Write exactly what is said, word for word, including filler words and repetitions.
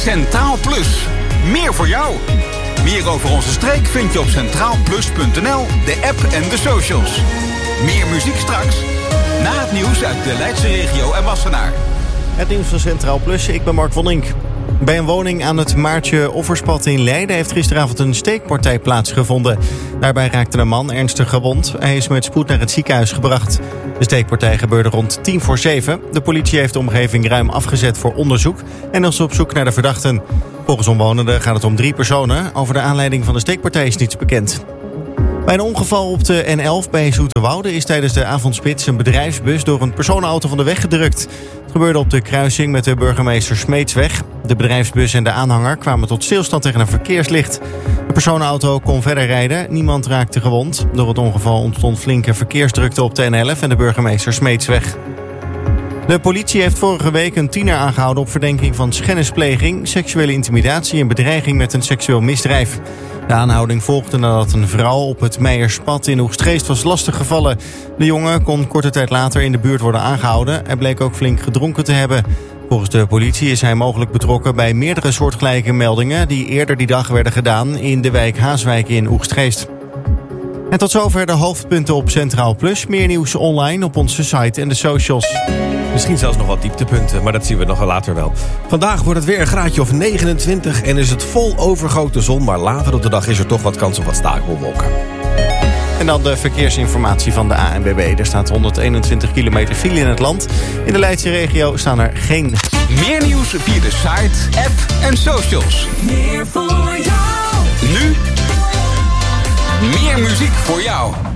Centraal Plus. Meer voor jou. Meer over onze streek vind je op centraal plus punt n l, de app en de socials. Meer muziek straks, na het nieuws uit de Leidse regio en Wassenaar. Het nieuws van Centraal Plus, ik ben Mark van Ink. Bij een woning aan het Maartje Offerspad in Leiden heeft gisteravond een steekpartij plaatsgevonden. Daarbij raakte een man ernstig gewond. Hij is met spoed naar het ziekenhuis gebracht. De steekpartij gebeurde rond tien voor zeven. De politie heeft de omgeving ruim afgezet voor onderzoek en is op zoek naar de verdachten. Volgens omwonenden gaat het om drie personen. Over de aanleiding van de steekpartij is niets bekend. Bij een ongeval op de N elf bij Zoeterwoude is tijdens de avondspits een bedrijfsbus door een personenauto van de weg gedrukt. Het gebeurde op de kruising met de burgemeester Smeetsweg. De bedrijfsbus en de aanhanger kwamen tot stilstand tegen een verkeerslicht. De personenauto kon verder rijden, niemand raakte gewond. Door het ongeval ontstond flinke verkeersdrukte op de N elf en de burgemeester Smeetsweg. De politie heeft vorige week een tiener aangehouden op verdenking van schennispleging, seksuele intimidatie en bedreiging met een seksueel misdrijf. De aanhouding volgde nadat een vrouw op het Meijerspad in Oegstgeest was lastiggevallen. De jongen kon korte tijd later in de buurt worden aangehouden. Hij bleek ook flink gedronken te hebben. Volgens de politie is hij mogelijk betrokken bij meerdere soortgelijke meldingen die eerder die dag werden gedaan in de wijk Haaswijk in Oegstgeest. En tot zover de hoofdpunten op Centraal Plus. Meer nieuws online op onze site en de socials. Misschien zelfs nog wat dieptepunten, maar dat zien we nog later wel. Vandaag wordt het weer een graadje of negenentwintig en is het vol overgoten zon, maar later op de dag is er toch wat kans op wat stapelwolken. En dan de verkeersinformatie van de A N W B. Er staat honderdeenentwintig kilometer file in het land. In de Leidse regio staan er geen. Meer nieuws via de site, app en socials. Meer voor jou. Nu meer muziek voor jou.